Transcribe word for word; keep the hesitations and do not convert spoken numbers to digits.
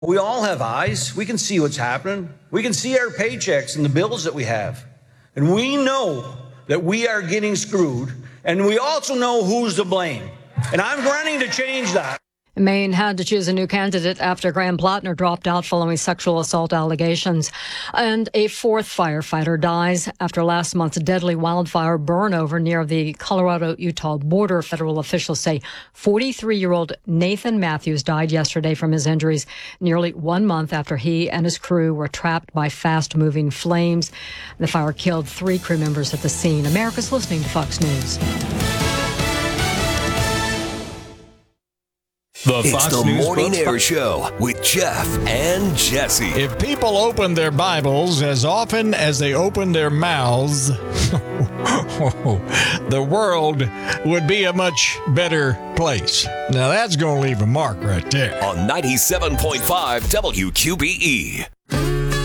We all have eyes. We can see what's happening. We can see our paychecks and the bills that we have. And we know that we are getting screwed. And we also know who's to blame. And I'm running to change that. Maine had to choose a new candidate after Graham Plattner dropped out following sexual assault allegations. And a fourth firefighter dies after last month's deadly wildfire burn over near the Colorado-Utah border. Federal officials say forty-three-year-old Nathan Matthews died yesterday from his injuries nearly one month after he and his crew were trapped by fast-moving flames. The fire killed three crew members at the scene. America's listening to Fox News. The it's Fox the News Morning Books Air Show with Jeff and Jesse. If people opened their Bibles as often as they open their mouths, the world would be a much better place. Now that's going to leave a mark right there. On ninety-seven point five W Q B E.